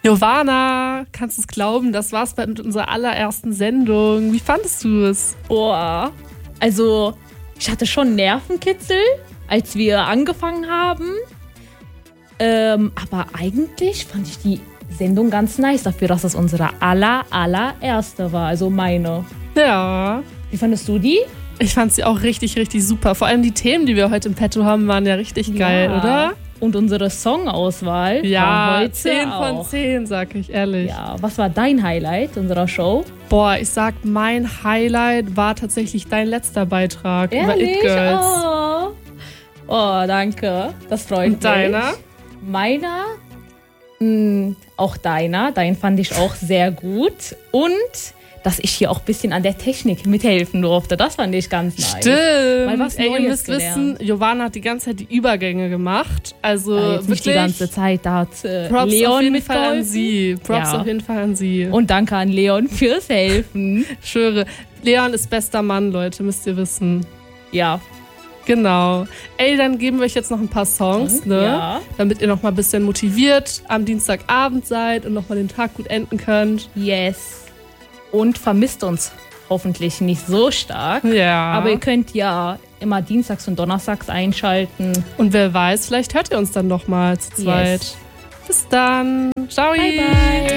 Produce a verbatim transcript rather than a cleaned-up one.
Giovanna, kannst du es glauben? Das war's mit unserer allerersten Sendung. Wie fandest du es? Boah, also ich hatte schon Nervenkitzel, als wir angefangen haben. Ähm, aber eigentlich fand ich die Sendung ganz nice dafür, dass es unsere aller, allererste war, also meine. Ja. Wie fandest du die? Ich fand sie auch richtig, richtig super. Vor allem die Themen, die wir heute im Petto haben, waren ja richtig geil, Ja. oder? Und unsere Songauswahl Ja, war heute zehn von auch. zehn, sag ich ehrlich. Ja, was war dein Highlight unserer Show? Boah, ich sag, mein Highlight war tatsächlich dein letzter Beitrag über Ehrlich? It Girls. Oh. oh, danke. Das freut mich. Und deiner? Meiner? Mh, auch deiner. Dein fand ich auch sehr gut. Und dass ich hier auch ein bisschen an der Technik mithelfen durfte. Das fand ich ganz nice. Stimmt. Mal was Ey, ihr Neues müsst gelernt. wissen, Giovanna hat die ganze Zeit die Übergänge gemacht. Also Ja, jetzt wirklich nicht die ganze Zeit, da hat äh, Props Leon auf jeden Fall an mitgeholfen. sie. Props Ja. auf jeden Fall an sie. Und danke an Leon fürs Helfen. Ich schwöre, Leon ist bester Mann, Leute, müsst ihr wissen. Ja. Genau. Ey, dann geben wir euch jetzt noch ein paar Songs, ne? Ja. Damit ihr noch mal ein bisschen motiviert am Dienstagabend seid und noch mal den Tag gut enden könnt. Yes. Und vermisst uns hoffentlich nicht so stark. Ja. Aber ihr könnt ja immer dienstags und donnerstags einschalten. Und wer weiß, vielleicht hört ihr uns dann noch mal zu zweit. Yes. Bis dann. Ciao. Bye, bye.